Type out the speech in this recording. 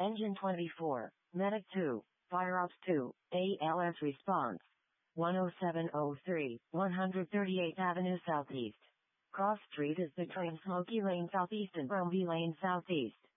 Engine 24, Medic 2, Fire Ops 2, ALS response. 10703, 138th Avenue Southeast. Cross Street is between Smoky Lane Southeast and Brumby Lane Southeast.